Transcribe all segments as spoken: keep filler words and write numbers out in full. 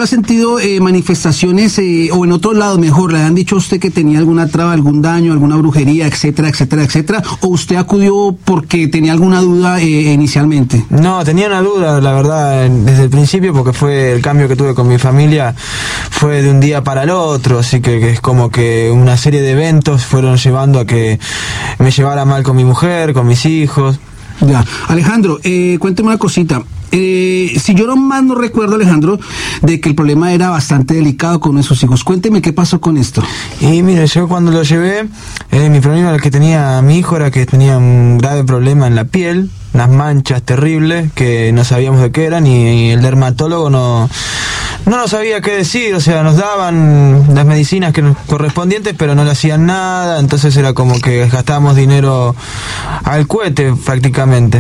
ha sentido eh, manifestaciones eh, o en otros lados mejor? ¿Le han dicho a usted que tenía alguna traba, algún daño, alguna brujería, etcétera, etcétera, etcétera? ¿O usted acudió porque tenía alguna duda eh, inicialmente? No, tenía una duda, la verdad, desde el principio, porque fue el cambio que tuve con mi familia, fue de un día para el otro, así que, que es como que una serie de eventos fueron llevando a que me llevara mal con mi mujer, con mis hijos. Ya, Alejandro, eh, cuénteme una cosita. Eh, si yo no mal no recuerdo, Alejandro, de que el problema era bastante delicado con uno de sus hijos. Cuénteme qué pasó con esto. Y mire, yo cuando lo llevé, eh, mi problema que tenía mi hijo era que tenía un grave problema en la piel, unas manchas terribles que no sabíamos de qué eran, y, y el dermatólogo no, no nos sabía qué decir. O sea, nos daban las medicinas que nos correspondientes, pero no le hacían nada, entonces era como que gastábamos dinero al cohete prácticamente.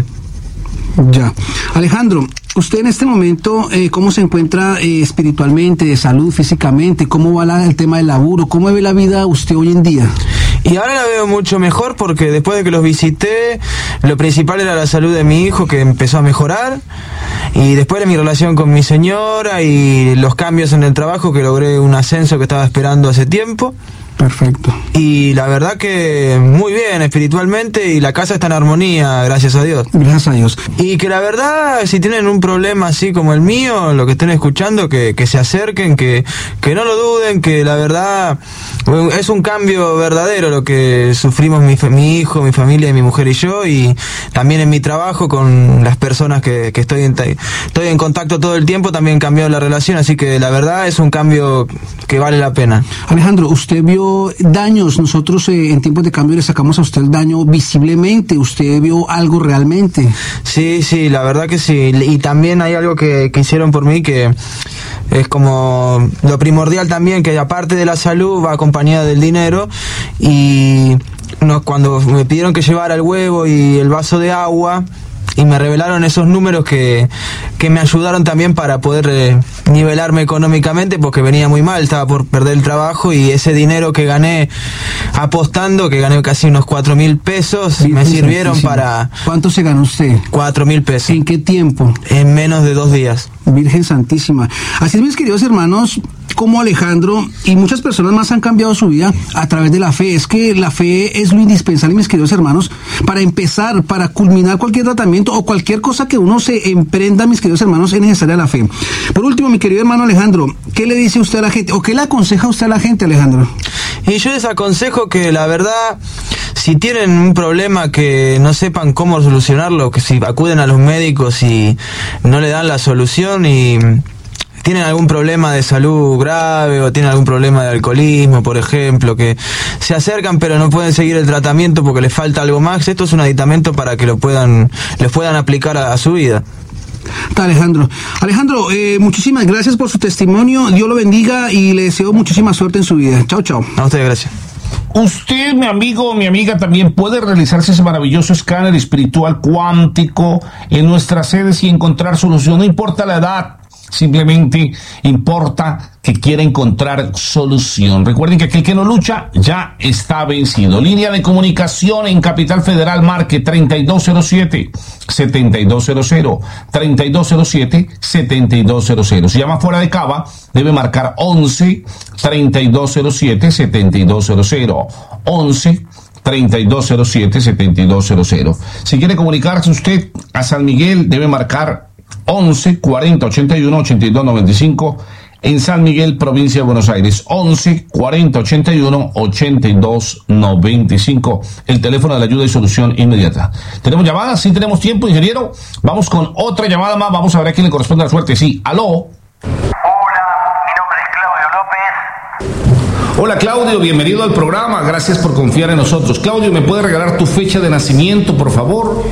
Ya. Alejandro, usted en este momento, eh, ¿cómo se encuentra eh, espiritualmente, de salud, físicamente? ¿Cómo va la, el tema del laburo? ¿Cómo ve la vida usted hoy en día? Y ahora la veo mucho mejor porque después de que los visité, lo principal era la salud de mi hijo, que empezó a mejorar, y después de mi relación con mi señora y los cambios en el trabajo, que logré un ascenso que estaba esperando hace tiempo. Perfecto. Y la verdad que muy bien espiritualmente, y la casa está en armonía, gracias a Dios. Gracias a Dios. Y que la verdad, si tienen un problema así como el mío, lo que estén escuchando, que, que se acerquen, que, que no lo duden, que la verdad es un cambio verdadero lo que sufrimos mi, mi hijo, mi familia y mi mujer y yo, y también en mi trabajo con las personas que, que estoy, en, estoy en contacto todo el tiempo, también cambió la relación, así que la verdad es un cambio que vale la pena. Alejandro, usted vio daños. Nosotros eh, en tiempos de cambio le sacamos a usted el daño visiblemente. ¿Usted vio algo realmente? Sí, sí, la verdad que sí. Y también hay algo que, que hicieron por mí que es como lo primordial también, que aparte de la salud va acompañada del dinero. Y no, cuando me pidieron que llevara el huevo y el vaso de agua, y me revelaron esos números que, que me ayudaron también para poder eh, nivelarme económicamente, porque venía muy mal, estaba por perder el trabajo, y ese dinero que gané apostando, que gané casi unos cuatro mil pesos, Virgen me sirvieron para... ¿Cuánto se ganó usted? Cuatro mil pesos. ¿En qué tiempo? En menos de dos días. Virgen Santísima. Así es, mis queridos hermanos, como Alejandro y muchas personas más han cambiado su vida a través de la fe. Es que la fe es lo indispensable, mis queridos hermanos, para empezar, para culminar cualquier tratamiento o cualquier cosa que uno se emprenda, mis queridos hermanos, es necesaria la fe. Por último, mi querido hermano Alejandro, ¿qué le dice usted a la gente o qué le aconseja usted a la gente, Alejandro? Y yo les aconsejo que la verdad, si tienen un problema que no sepan cómo solucionarlo, que si acuden a los médicos y no le dan la solución, y tienen algún problema de salud grave o tienen algún problema de alcoholismo, por ejemplo, que se acercan pero no pueden seguir el tratamiento porque les falta algo más, esto es un aditamento para que lo puedan, les puedan aplicar a, a su vida. Está Alejandro. Alejandro, eh, muchísimas gracias por su testimonio, Dios lo bendiga y le deseo muchísima suerte en su vida. Chao, chao. A ustedes, gracias. Usted, mi amigo o mi amiga, también puede realizarse ese maravilloso escáner espiritual cuántico en nuestras sedes y encontrar solución. No importa la edad, simplemente importa que quiera encontrar solución. Recuerden que aquel que no lucha ya está vencido. Línea de comunicación en Capital Federal, marque treinta y dos cero siete, setenta y dos cero cero, treinta y dos cero siete, setenta y dos cero cero. Si llama fuera de Cava, debe marcar once, treinta y dos cero siete, setenta y dos cero cero. once, treinta y dos cero siete, setenta y dos cero cero. Si quiere comunicarse usted a San Miguel, debe marcar once, cuarenta, ochenta y uno, ochenta y dos, noventa y cinco en San Miguel, provincia de Buenos Aires. once, cuarenta, ochenta y uno, ochenta y dos, noventa y cinco, el teléfono de la ayuda y solución inmediata. ¿Tenemos llamadas? Sí, tenemos tiempo, ingeniero. Vamos con otra llamada más. Vamos a ver a quién le corresponde la suerte. Sí, aló. Hola, mi nombre es Claudio López. Hola, Claudio, bienvenido al programa. Gracias por confiar en nosotros. Claudio, ¿me puede regalar tu fecha de nacimiento, por favor?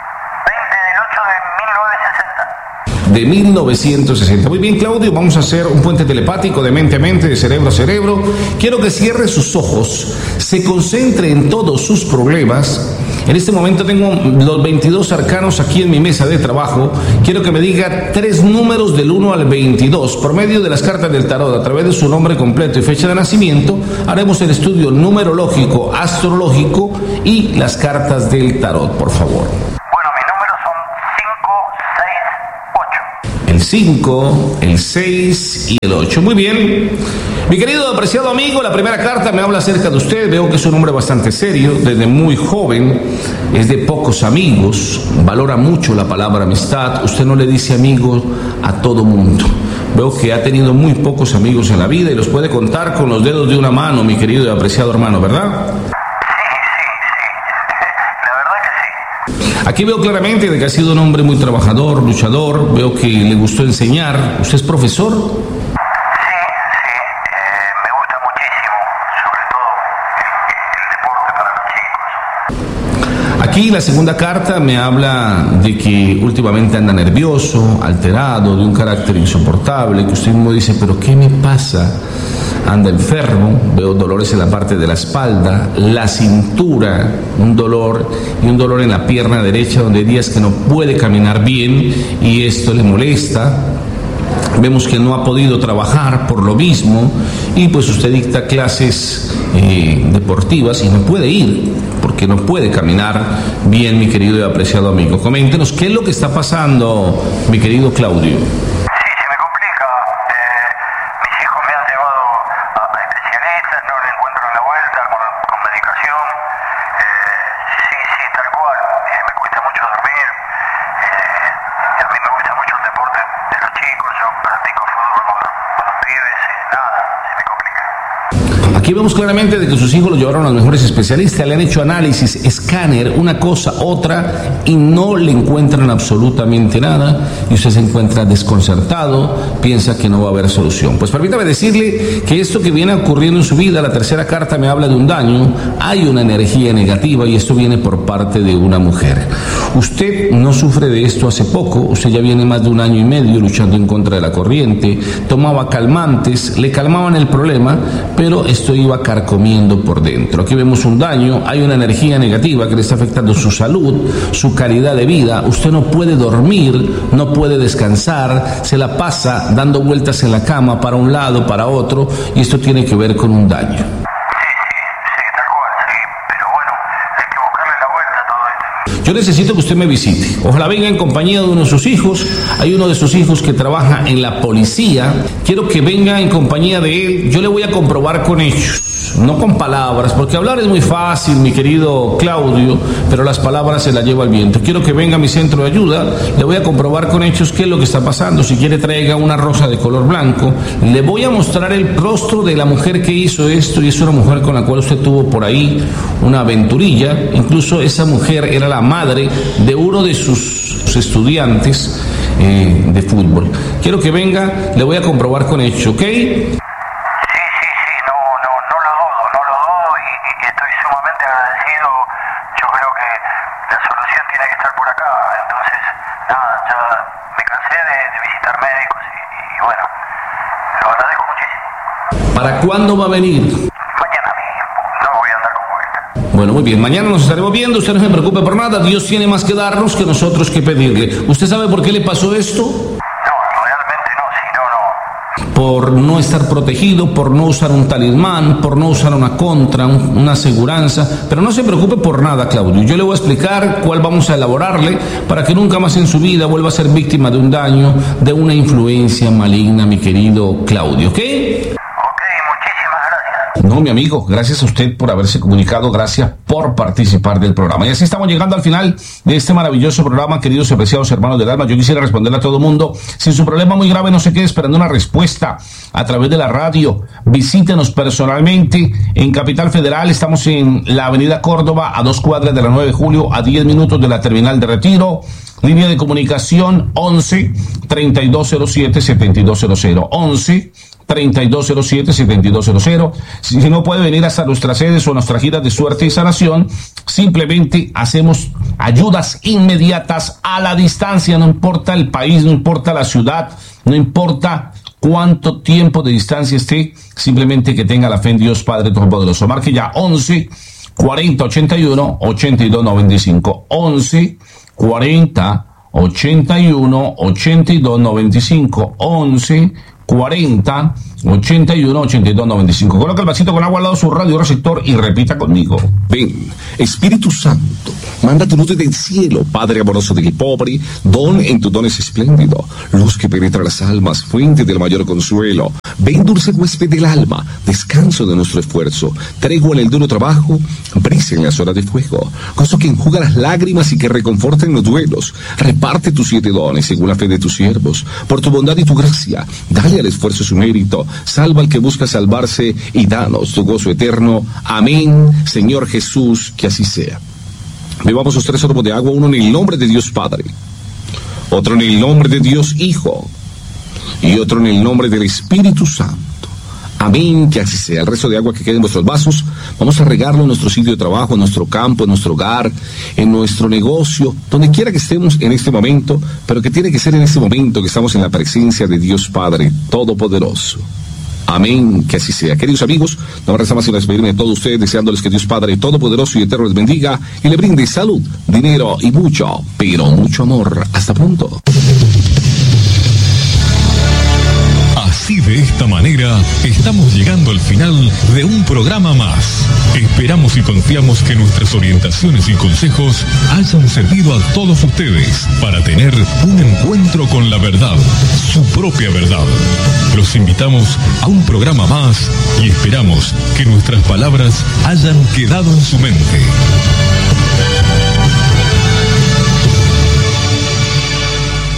De mil novecientos sesenta. Muy bien, Claudio, vamos a hacer un puente telepático de mente a mente, de cerebro a cerebro. Quiero que cierre sus ojos, se concentre en todos sus problemas. En este momento tengo los veintidós arcanos aquí en mi mesa de trabajo. Quiero que me diga tres números del uno al veintidós. Por medio de las cartas del tarot, a través de su nombre completo y fecha de nacimiento, haremos el estudio numerológico, astrológico y las cartas del tarot, por favor. el cinco, el seis y el ocho. Muy bien. Mi querido apreciado amigo, la primera carta me habla acerca de usted. Veo que es un hombre bastante serio, desde muy joven, es de pocos amigos, valora mucho la palabra amistad. Usted no le dice amigo a todo mundo. Veo que ha tenido muy pocos amigos en la vida y los puede contar con los dedos de una mano, mi querido y apreciado hermano, ¿verdad? Aquí veo claramente de que ha sido un hombre muy trabajador, luchador. Veo que le gustó enseñar. ¿Usted es profesor? Sí, sí, eh, me gusta muchísimo, sobre todo el, el deporte para los chicos. Aquí la segunda carta me habla de que últimamente anda nervioso, alterado, de un carácter insoportable, que usted mismo dice, pero ¿qué me pasa? Anda enfermo, veo dolores en la parte de la espalda, la cintura, un dolor y un dolor en la pierna derecha, donde hay días que no puede caminar bien y esto le molesta. Vemos que no ha podido trabajar por lo mismo y pues usted dicta clases eh, deportivas y no puede ir porque no puede caminar bien, mi querido y apreciado amigo. Coméntenos qué es lo que está pasando, mi querido Claudio. Aquí vemos claramente de que sus hijos lo llevaron a los mejores especialistas, le han hecho análisis, escáner, una cosa, otra, y no le encuentran absolutamente nada, y usted se encuentra desconcertado, piensa que no va a haber solución. Pues permítame decirle que esto que viene ocurriendo en su vida, la tercera carta me habla de un daño, hay una energía negativa, y esto viene por parte de una mujer. Usted no sufre de esto hace poco, usted ya viene más de un año y medio luchando en contra de la corriente, tomaba calmantes, le calmaban el problema, pero esto iba carcomiendo por dentro. Aquí vemos un daño, hay una energía negativa que le está afectando su salud, su calidad de vida. Usted no puede dormir, no puede descansar, se la pasa dando vueltas en la cama para un lado, para otro, y esto tiene que ver con un daño. Yo necesito que usted me visite. Ojalá venga en compañía de uno de sus hijos. Hay uno de sus hijos que trabaja en la policía. Quiero que venga en compañía de él. Yo le voy a comprobar con hechos, no con palabras, porque hablar es muy fácil, mi querido Claudio, pero las palabras se las lleva el viento. Quiero que venga a mi centro de ayuda. Le voy a comprobar con hechos qué es lo que está pasando. Si quiere, traiga una rosa de color blanco. Le voy a mostrar el rostro de la mujer que hizo esto, y es una mujer con la cual usted tuvo por ahí una aventurilla. Incluso esa mujer era la madre de uno de sus estudiantes eh, de fútbol. Quiero que venga, le voy a comprobar con hechos, ¿ok? Sí, sí, sí, no, no, no lo dudo, no lo dudo y, y estoy sumamente agradecido. Yo creo que la solución tiene que estar por acá. Entonces, nada, ya me cansé de, de visitar médicos y, y bueno, lo agradezco muchísimo. ¿Para cuándo va a venir? Bueno, muy bien, mañana nos estaremos viendo, usted no se preocupe por nada, Dios tiene más que darnos que nosotros que pedirle. ¿Usted sabe por qué le pasó esto? No, realmente no, si no, no. Por no estar protegido, por no usar un talismán, por no usar una contra, un, una aseguranza, pero no se preocupe por nada, Claudio. Yo le voy a explicar cuál vamos a elaborarle para que nunca más en su vida vuelva a ser víctima de un daño, de una influencia maligna, mi querido Claudio, ¿ok? No, mi amigo, gracias a usted por haberse comunicado, gracias por participar del programa. Y así estamos llegando al final de este maravilloso programa, queridos y apreciados hermanos del alma. Yo quisiera responderle a todo mundo, si su problema muy grave, no se quede esperando una respuesta a través de la radio. Visítenos personalmente en Capital Federal, estamos en la avenida Córdoba, a dos cuadras de la nueve de julio, a diez minutos de la terminal de Retiro. Línea de comunicación once, treinta y dos cero siete, setenta y dos cero cero, once, treinta y dos cero siete, setenta y dos cero cero. Si no puede venir hasta nuestras sedes o nuestras giras de suerte y sanación, simplemente hacemos ayudas inmediatas a la distancia, no importa el país, no importa la ciudad, no importa cuánto tiempo de distancia esté, simplemente que tenga la fe en Dios Padre Todopoderoso. Marque ya once, cuarenta, ochenta y uno, ochenta y dos noventa y cinco, once, cuarenta, ochenta y uno, ochenta y dos noventa y cinco, once, cuarenta, ochenta y uno, ochenta y dos, noventa y cinco. Coloca el vasito con agua al lado de su radio receptor y repita conmigo. Ven, Espíritu Santo, manda tu luz del cielo, Padre amoroso del pobre, don en tu don es espléndido, luz que penetra las almas, fuente del mayor consuelo. Ven, dulce huésped del alma, descanso de nuestro esfuerzo, tregua en el duro trabajo, brisa en las horas de fuego, gozo que enjuga las lágrimas y que reconforta en los duelos. Reparte tus siete dones según la fe de tus siervos, por tu bondad y tu gracia, dale al esfuerzo su mérito, salva al que busca salvarse y danos tu gozo eterno. Amén, Señor Jesús, que así sea. Bebamos los tres sorbos de agua, uno en el nombre de Dios Padre, otro en el nombre de Dios Hijo y otro en el nombre del Espíritu Santo. Amén, que así sea. El resto de agua que quede en vuestros vasos, vamos a regarlo en nuestro sitio de trabajo, en nuestro campo, en nuestro hogar, en nuestro negocio, donde quiera que estemos en este momento, pero que tiene que ser en este momento que estamos en la presencia de Dios Padre Todopoderoso. Amén, que así sea. Queridos amigos, no me resta más que despedirme de todos ustedes, deseándoles que Dios Padre Todopoderoso y Eterno les bendiga y le brinde salud, dinero y mucho, pero mucho amor. Hasta pronto. Así, de esta manera, estamos llegando al final de un programa más. Esperamos y confiamos que nuestras orientaciones y consejos hayan servido a todos ustedes para tener un encuentro con la verdad, su propia verdad. Los invitamos a un programa más y esperamos que nuestras palabras hayan quedado en su mente.